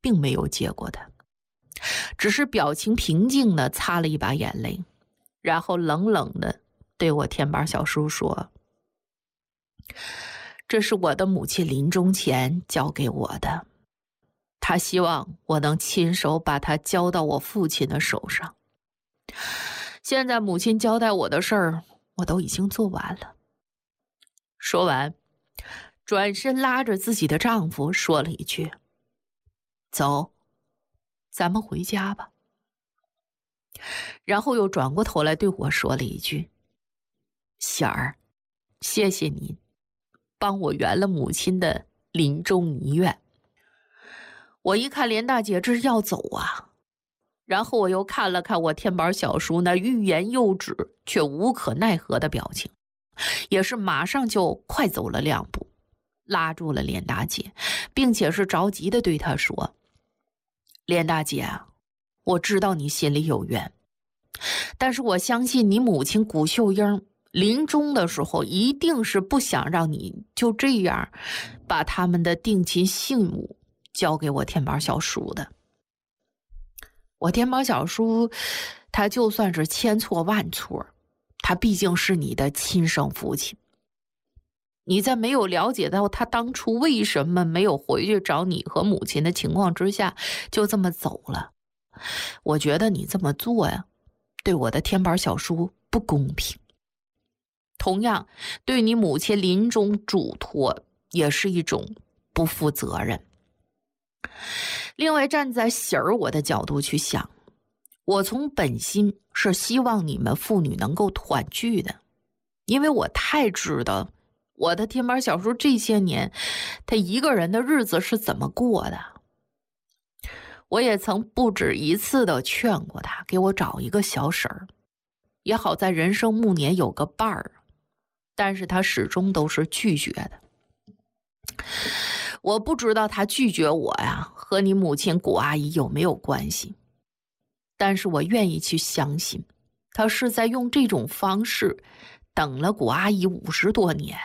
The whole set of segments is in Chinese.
并没有接过它，只是表情平静地擦了一把眼泪，然后冷冷地对我天板小叔说：“这是我的母亲临终前交给我的，她希望我能亲手把它交到我父亲的手上。现在母亲交代我的事儿，我都已经做完了。”说完，转身拉着自己的丈夫说了一句：“走，咱们回家吧。”然后又转过头来对我说了一句：“喜儿，谢谢您帮我圆了母亲的临终遗愿。”我一看连大姐这是要走啊，然后我又看了看我天板小叔那欲言又止却无可奈何的表情，也是马上就快走了2步，拉住了连大姐，并且是着急的对她说：“连大姐，我知道你心里有怨，但是我相信你母亲谷秀英临终的时候一定是不想让你就这样把他们的定亲信物交给我天宝小叔的。我天宝小叔他就算是千错万错，他毕竟是你的亲生父亲。你在没有了解到他当初为什么没有回去找你和母亲的情况之下，就这么走了。我觉得你这么做呀，对我的天宝小叔不公平。同样，对你母亲临终嘱托也是一种不负责任。另外，站在喜儿我的角度去想，我从本心是希望你们父女能够团聚的，因为我太知道我的天板小叔这些年他一个人的日子是怎么过的。我也曾不止一次的劝过他给我找一个小婶儿，也好在人生暮年有个伴儿，但是他始终都是拒绝的。我不知道他拒绝我呀和你母亲谷阿姨有没有关系，但是我愿意去相信他是在用这种方式等了谷阿姨50多年。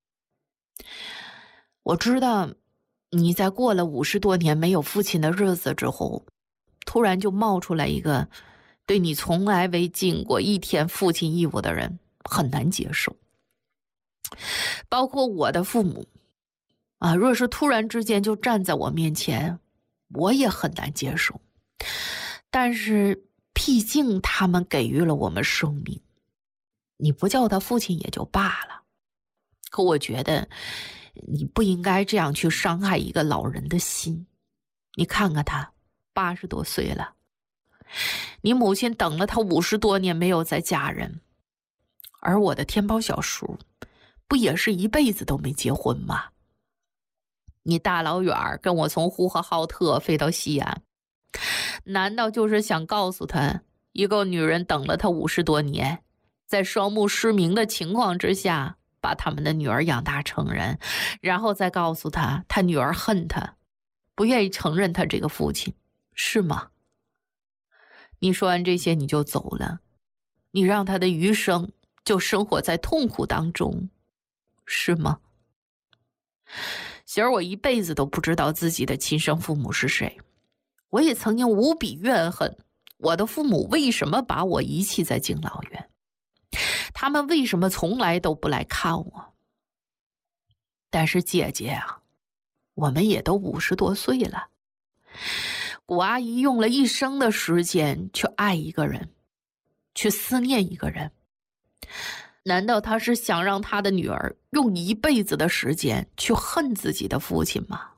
我知道你在过了50多年没有父亲的日子之后，突然就冒出来一个对你从来未尽过一天父亲义务的人，很难接受。包括我的父母啊，若是突然之间就站在我面前，我也很难接受。但是毕竟他们给予了我们生命，你不叫他父亲也就罢了，可我觉得你不应该这样去伤害一个老人的心。你看看他80多岁了，你母亲等了他50多年没有再嫁人，而我的天宝小叔不也是一辈子都没结婚吗？你大老远跟我从呼和浩特飞到西安，难道就是想告诉他，一个女人等了他50多年，在双目失明的情况之下把他们的女儿养大成人，然后再告诉他，他女儿恨他，不愿意承认他这个父亲，是吗？你说完这些你就走了，你让他的余生就生活在痛苦当中，是吗？喜儿，我一辈子都不知道自己的亲生父母是谁，我也曾经无比怨恨我的父母为什么把我遗弃在敬老院，他们为什么从来都不来看我。但是姐姐啊，我们也都50多岁了，谷阿姨用了一生的时间去爱一个人，去思念一个人，难道她是想让她的女儿用一辈子的时间去恨自己的父亲吗？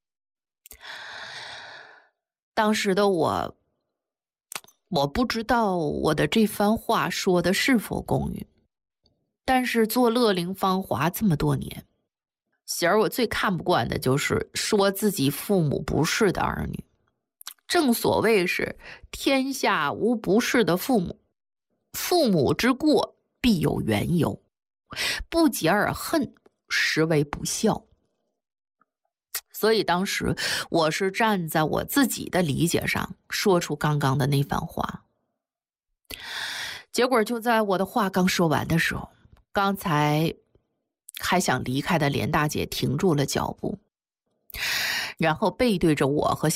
当时的我不知道我的这番话说的是否公允，但是做乐龄芳华这么多年，喜儿我最看不惯的就是说自己父母不是的儿女。正所谓是天下无不是的父母，父母之过必有缘由，不解而恨，实为不孝。所以当时我是站在我自己的理解上说出刚刚的那番话。结果就在我的话刚说完的时候，刚才还想离开的连大姐停住了脚步，然后背对着我和